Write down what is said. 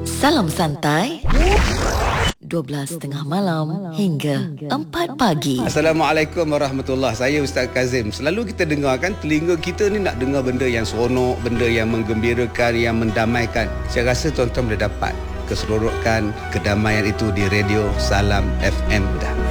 Salam santai 12.30 malam hingga 4 pagi. Assalamualaikum warahmatullahi. Saya Ustaz Kazim. Selalu kita dengar kan, telinga kita ni nak dengar benda yang seronok, benda yang menggembirakan, yang mendamaikan. Saya rasa tuan-tuan boleh dapat keseronokan, kedamaian itu di radio Salam FM dah.